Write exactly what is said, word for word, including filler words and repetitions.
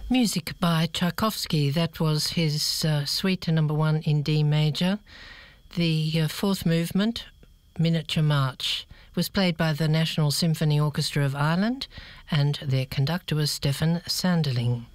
Music by Tchaikovsky. That was his uh, Suite number one in D major. The uh, fourth movement, Miniature March, was played by the National Symphony Orchestra of Ireland, and their conductor was Stefan Sanderling.